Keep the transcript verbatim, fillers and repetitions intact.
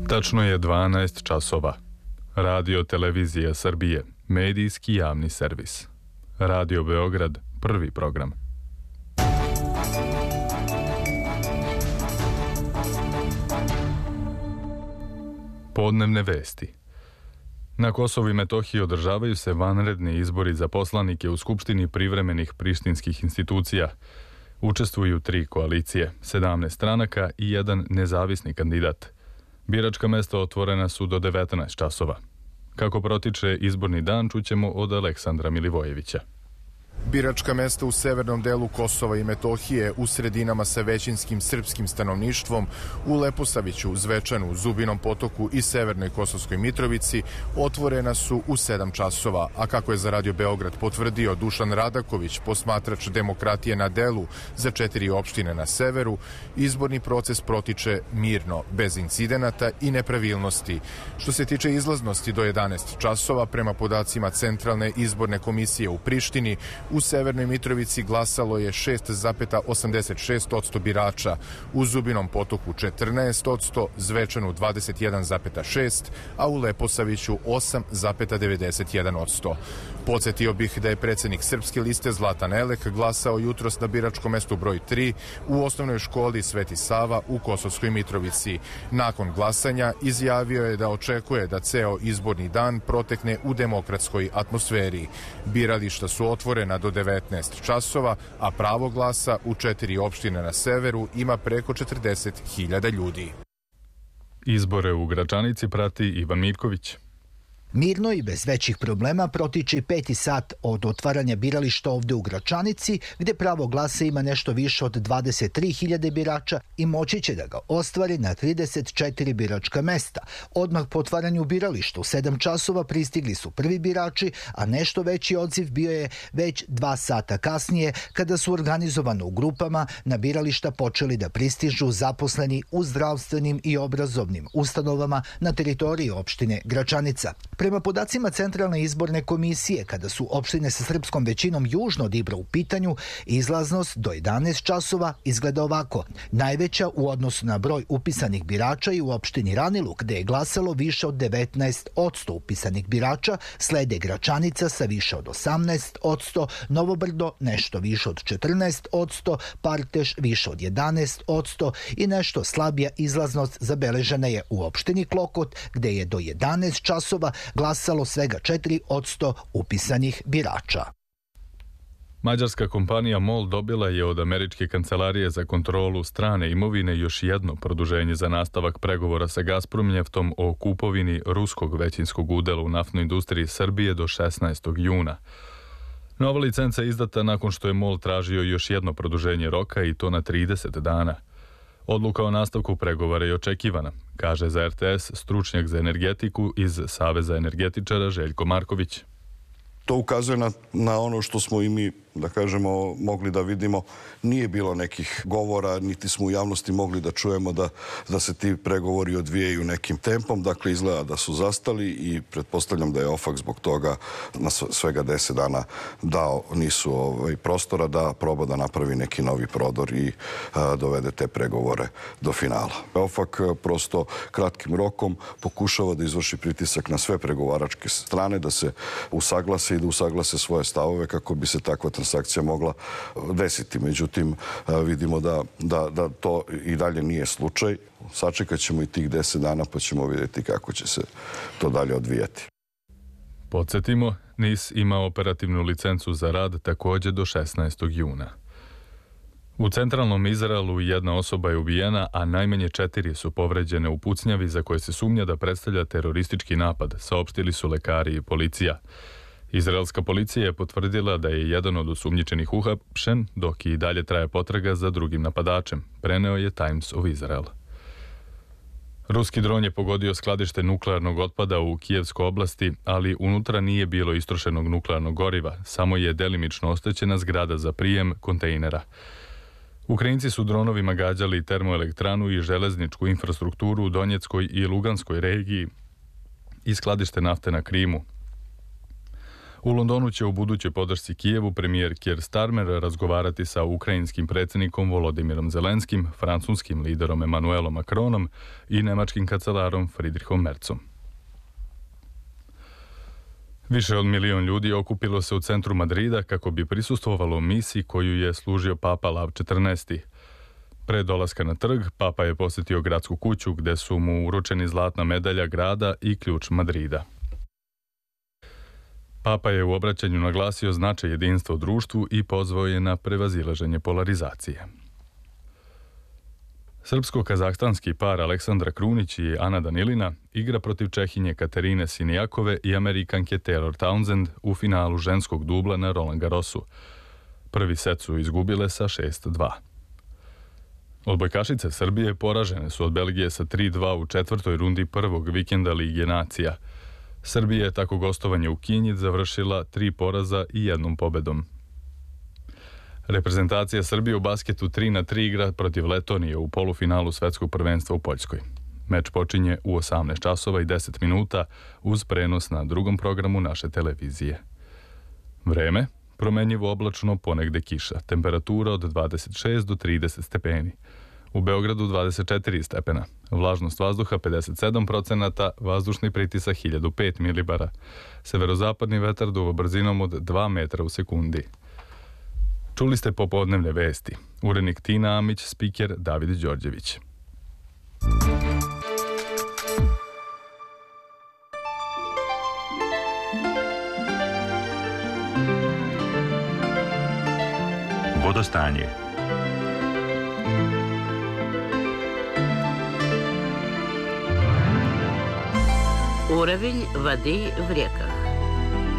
Tačno je dvanaest časova. Radio Televizija Srbije, medijski javni servis. Radio Beograd, prvi program. Podnevne vesti. Na Kosovu i Metohiji održavaju se vanredni izbori za poslanike u Skupštini privremenih prištinskih institucija. Učestvuju tri koalicije, sedamnaest stranaka i jedan nezavisni kandidat. Biračka mesta otvorena su do devetnaest časova. Kako protiče izborni dan, čućemo od Aleksandra Milivojevića. Biračka mesta u severnom delu Kosova i Metohije, u sredinama sa većinskim srpskim stanovništvom, u Leposaviću, Zvečanu, Zubinom Potoku i severnoj Kosovskoj Mitrovici otvorena su u sedam časova, a kako je za Radio Beograd potvrdio Dušan Radaković, posmatrač demokratije na delu za četiri opštine na severu, izborni proces protiče mirno, bez incidenata i nepravilnosti. Što se tiče izlaznosti do jedanaest časova, prema podacima Centralne izborne komisije u Prištini, u Severnoj Mitrovici glasalo je šest zarez osamdeset šest posto birača, u Zubinom Potoku četrnaest posto, Zvečanu dvadeset jedan zarez šest posto, a u Leposaviću osam zarez devedeset jedan posto. Podsjetio bih da je predsjednik Srpske liste Zlatan Elek glasao jutros na biračkom mestu broj tri u osnovnoj školi Sveti Sava u Kosovskoj Mitrovici. Nakon glasanja izjavio je da očekuje da ceo izborni dan protekne u demokratskoj atmosferi. Birališta su otvorena do devetnaest časova, a pravo glasa u četiri opštine na severu ima preko četrdeset hiljada ljudi. Izbore u Gračanici prati Ivan Mirković. Mirno i bez većih problema protiče peti sat od otvaranja birališta ovde u Gračanici, gde pravo glasa ima nešto više od dvadeset tri hiljade birača i moći će da ga ostvari na trideset četiri biračka mesta. Odmah po otvaranju birališta u sedam časova pristigli su prvi birači, a nešto veći odziv bio je već dva sata kasnije, kada su organizovano u grupama na birališta počeli da pristižu zaposleni u zdravstvenim i obrazovnim ustanovama na teritoriji opštine Gračanica. Prema podacima Centralne izborne komisije, kada su opštine sa srpskom većinom južno od Ibra u pitanju, izlaznost do jedanaest časova izgleda ovako. Najveća u odnosu na broj upisanih birača i u opštini Raniluk, gde je glasalo više od devetnaest posto upisanih birača, slede Gračanica sa više od osamnaest posto, Novo Brdo nešto više od četrnaest posto, Parteš više od jedanaest posto i nešto slabija izlaznost zabeležena je u opštini Klokot, gde je do jedanaest časova glasalo svega četiri posto upisanih birača. Mađarska kompanija MOL dobila je od Američke kancelarije za kontrolu strane imovine još jedno produženje za nastavak pregovora sa Gazpromnjeftom o kupovini ruskog većinskog udela u naftnoj industriji Srbije do šesnaestog juna. Nova licenca je izdata nakon što je MOL tražio još jedno produženje roka i to na trideset dana. Odluka o nastavku pregovora je očekivana, kaže za R T S stručnjak za energetiku iz Saveza energetičara Željko Marković. To ukazuje na, na ono što smo i mi, da kažemo, mogli da vidimo. Nije bilo nekih govora, niti smo u javnosti mogli da čujemo da, da se ti pregovori odvijaju nekim tempom. Dakle, izgleda da su zastali i pretpostavljam da je OFAC zbog toga na svega deset dana dao nisu ovaj, prostora da proba da napravi neki novi prodor i a, dovede te pregovore do finala. OFAC prosto kratkim rokom pokušava da izvrši pritisak na sve pregovaračke strane, da se usaglase i da usaglase svoje stavove kako bi se takva transakcija mogla desiti. Međutim, vidimo da, da, da to i dalje nije slučaj. Sačekat ćemo i tih deset dana pa ćemo vidjeti kako će se to dalje odvijati. Podsjetimo, N I S ima operativnu licencu za rad također do šesnaestog juna. U centralnom Izraelu jedna osoba je ubijena, a najmanje četiri su povređene u pucnjavi za koje se sumnja da predstavlja teroristički napad, saopštili su lekari i policija. Izraelska policija je potvrdila da je jedan od osumnjičenih uhapšen, dok i dalje traje potraga za drugim napadačem, preneo je Times of Israel. Ruski dron je pogodio skladište nuklearnog otpada u Kijevskoj oblasti, ali unutra nije bilo istrošenog nuklearnog goriva, samo je delimično oštećena zgrada za prijem kontejnera. Ukrajinci su dronovima gađali termoelektranu i železničku infrastrukturu u Donjeckoj i Luganskoj regiji i skladište nafte na Krimu. U Londonu će u budućoj podršci Kijevu premijer Keir Starmer razgovarati sa ukrajinskim predsjednikom Volodimirom Zelenskim, francuskim liderom Emmanuelom Macronom i nemačkim kancelarom Friedrichom Merzom. Više od milion ljudi okupilo se u centru Madrida kako bi prisustvovalo misiji koju je služio Papa Lav četrnaesti. Pre dolaska na trg, Papa je posjetio gradsku kuću gde su mu uručeni zlatna medalja grada i ključ Madrida. Papa je u obraćanju naglasio značaj jedinstva u društvu i pozvao je na prevazilaženje polarizacije. Srpsko-kazahstanski par Aleksandra Krunić i Ana Danilina igra protiv Čehinje Katerine Sinijakove i Amerikanke Taylor Townsend u finalu ženskog dubla na Roland Garrosu. Prvi set su izgubile sa šest dva. Odbojkašice Srbije poražene su od Belgije sa tri dva u četvrtoj rundi prvog vikenda Lige nacija. Srbija je tako gostovanje u Kinji završila tri poraza i jednom pobedom. Reprezentacija Srbije u basketu tri na tri igra protiv Letonije u polufinalu svetskog prvenstva u Poljskoj. Meč počinje u osamnaest časova i deset minuta uz prenos na drugom programu naše televizije. Vreme, promenjivo oblačno, ponegde kiša, temperatura od dvadeset šest do trideset stepeni. U Beogradu dvadeset četiri stepena, vlažnost vazduha pedeset sedam procenata, vazdušni pritisak hiljadu pet milibara. Severozapadni vetar duva brzinom od dva metra u sekundi. Čuli ste popodnevne vesti. Urednik Tina Amić, spiker David Đorđević. Vodostanje. Уровень воды в реках.